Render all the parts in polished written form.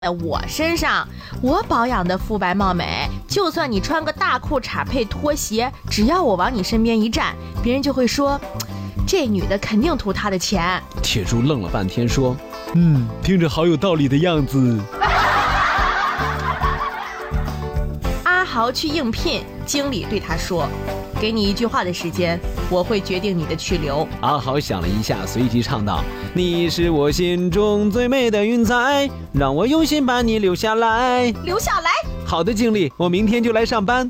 在我身上，我保养的肤白貌美，就算你穿个大裤衩配拖鞋，只要我往你身边一站，别人就会说，这女的肯定图他的钱。 铁柱愣了半天说，听着好有道理的样子。 阿豪去应聘，经理对他说，给你1句话的时间，我会决定你的去留。 阿豪想了一下，随即唱道，你是我心中最美的云彩，让我用心把你留下来。 留下来。 好的，经理，我明天就来上班。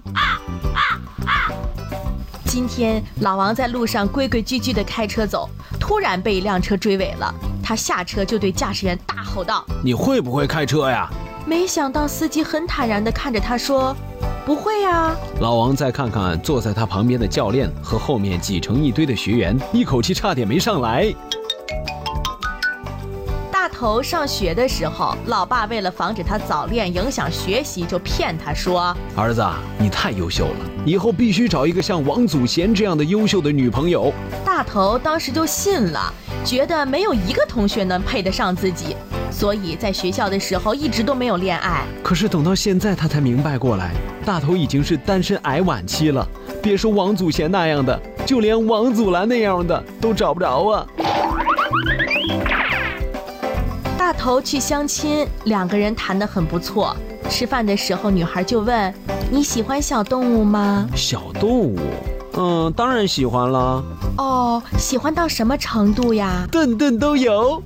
今天老王在路上规规矩矩地开车走，突然被一辆车追尾了。他下车就对驾驶员大吼道， 你会不会开车呀？ 没想到司机很坦然地看着他说，不会呀。 老王再看看坐在他旁边的教练和后面挤成一堆的学员，一口气差点没上来。 大头上学的时候，老爸为了防止他早恋影响学习，就骗他说， 儿子，你太优秀了，以后必须找一个像王祖贤这样的优秀的女朋友。 大头当时就信了，觉得没有一个同学能配得上自己，所以在学校的时候一直都没有恋爱。 可是等到现在他才明白过来，大头已经是单身癌晚期了，别说王祖贤那样的，就连王祖蓝那样的都找不着啊。 大头去相亲，2个人谈得很不错。吃饭的时候，女孩就问，你喜欢小动物吗？ 小动物？当然喜欢了。 哦，喜欢到什么程度呀？ 顿顿都有。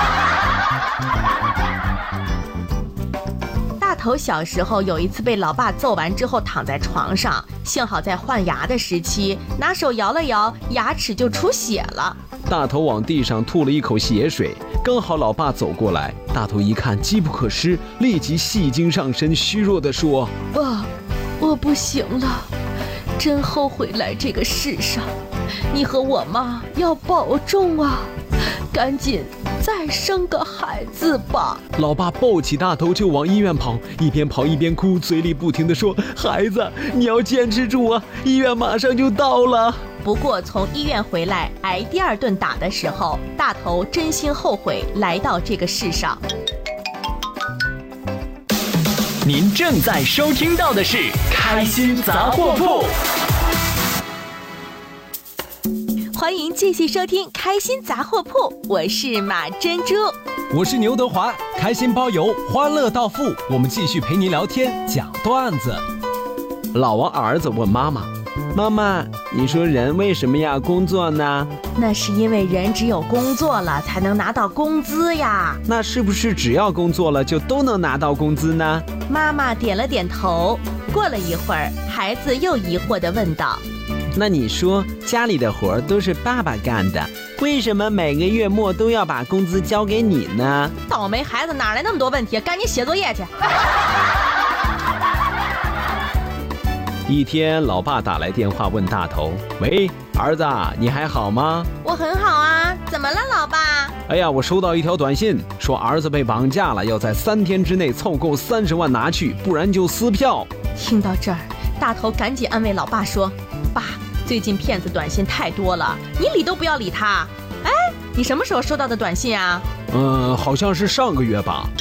大头小时候有一次被老爸揍完之后躺在床上，幸好在换牙的时期，拿手摇了摇，牙齿就出血了。 大头往地上吐了一口血水，刚好老爸走过来，大头一看机不可失，立即戏精上身，虚弱地说， 爸，我不行了，真后悔来这个世上，你和我妈要保重啊，赶紧再生个孩子吧。 老爸抱起大头就往医院跑，一边跑一边哭，嘴里不停地说，孩子，你要坚持住啊，医院马上就到了。 不过从医院回来挨第2顿打的时候，大头真心后悔来到这个世上。 您正在收听到的是开心杂货铺， 欢迎继续收听开心杂货铺，我是马珍珠， 我是牛德华，开心包邮，欢乐到付，我们继续陪您聊天讲段子。 老王儿子问妈妈，妈妈，你说人为什么要工作呢？ 那是因为人只有工作了才能拿到工资呀。 那是不是只要工作了就都能拿到工资呢？ 妈妈点了点头。过了一会儿，孩子又疑惑地问道， 那你说家里的活都是爸爸干的，为什么每个月末都要把工资交给你呢？ 倒霉孩子哪来那么多问题，赶紧写作业去。 一天，老爸打来电话问大头，喂，儿子，你还好吗？ 我很好啊，怎么了老爸？ 哎呀，我收到一条短信，说儿子被绑架了，要在3天之内凑够30万拿去，不然就撕票。 听到这儿，大头赶紧安慰老爸说，爸，最近骗子短信太多了，你理都不要理他。哎，你什么时候收到的短信啊？ 好像是上个月吧。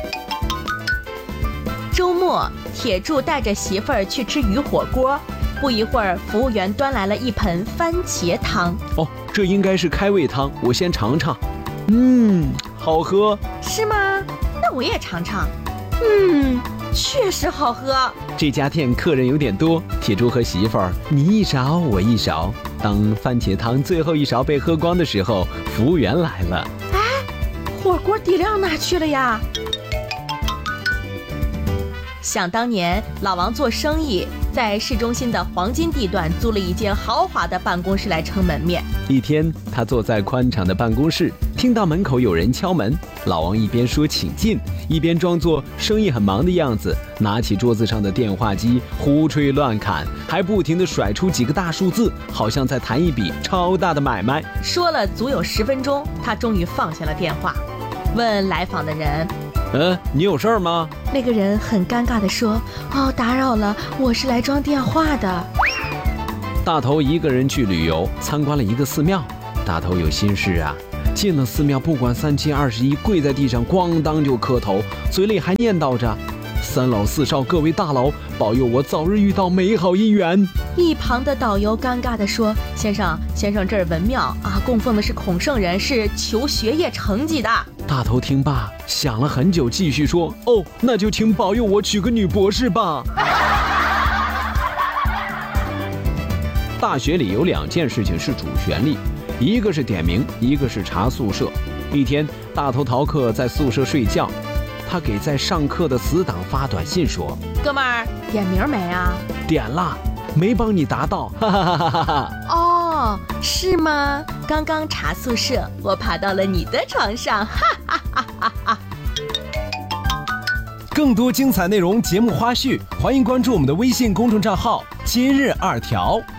周末，铁柱带着媳妇儿去吃鱼火锅，不一会儿，服务员端来了一盆番茄汤。 哦，这应该是开胃汤，我先尝尝。好喝。 是吗？那我也尝尝。确实好喝。 这家店客人有点多，铁柱和媳妇儿你一勺我一勺。当番茄汤最后一勺被喝光的时候，服务员来了。 哎，火锅底料哪去了呀？想当年，老王做生意，在市中心的黄金地段租了一间豪华的办公室来撑门面。 一天，他坐在宽敞的办公室，听到门口有人敲门。老王一边说请进，一边装作生意很忙的样子，拿起桌子上的电话机胡吹乱砍，还不停地甩出几个大数字，好像在谈一笔超大的买卖。 说了足有10分钟，他终于放下了电话，问来访的人， 你有事儿吗？ 那个人很尴尬地说，哦，打扰了，我是来装电话的。大头一个人去旅游，参观了一个寺庙。大头有心事啊， 进了寺庙，不管3721，跪在地上咣当就磕头，嘴里还念叨着三老四少各位大佬，保佑我早日遇到美好姻缘。 一旁的导游尴尬地说：先生，这儿文庙啊，供奉的是孔圣人，是求学业成绩的。 大头听罢想了很久，继续说：哦，那就请保佑我娶个女博士吧。大学里有2件事情是主旋律，一个是点名，一个是查宿舍。一天，大头逃课在宿舍睡觉，他给在上课的死党发短信说： 哥们儿，点名没啊？ 点了，没帮你答到，哈哈哈哈哈。 哦，是吗？刚刚查宿舍，我爬到了你的床上，哈哈哈哈哈。 更多精彩内容、节目花絮，欢迎关注我们的微信公众账号“今日2条”。